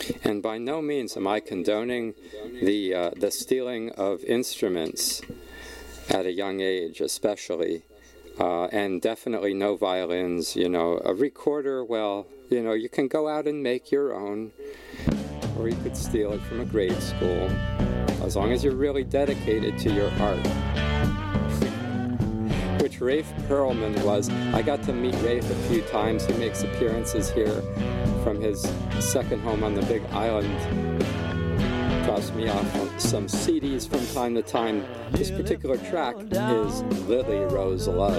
And by no means am I condoning the stealing of instruments at a young age, especially, and definitely no violins. You know, a recorder, well, you know, you can go out and make your own, or you could steal it from a grade school, as long as you're really dedicated to your art. Which Rafe Perlman was. I got to meet Rafe a few times. He makes appearances here from his second home on the Big Island. Drops me off on some CDs from time to time. This particular track is Lily Rose Love.